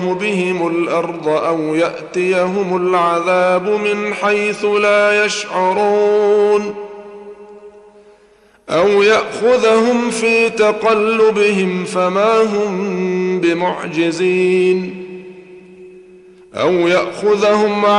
بهم الأرض أو يأتيهم العذاب من حيث لا يشعرون أو يأخذهم في تقلبهم فما هم بمعجزين أو يأخذهم